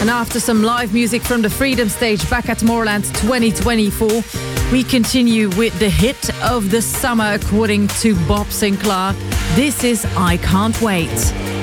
And after some live music from the Freedom Stage back at Tomorrowland 2024, we continue with the hit of the summer according to Bob Sinclar. This is I Can't Wait.